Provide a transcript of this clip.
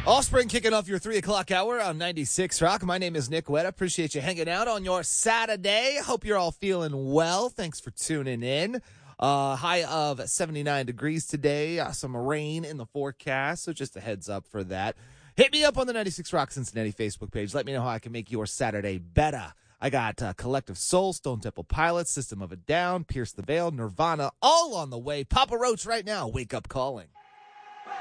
Offspring kicking off your 3 o'clock hour on 96 Rock. My name is Nick Wetta. Appreciate you hanging out on your Saturday. Hope you're all feeling well. Thanks for tuning in. High of 79 degrees today. Some rain in the forecast, so just a heads up for that. Hit me up on the 96 Rock Cincinnati Facebook page. Let me know how I can make your Saturday better. I got Collective Soul, Stone Temple Pilots, System of a Down, Pierce the Veil, Nirvana, all on the way. Papa Roach right now. Wake Up Calling.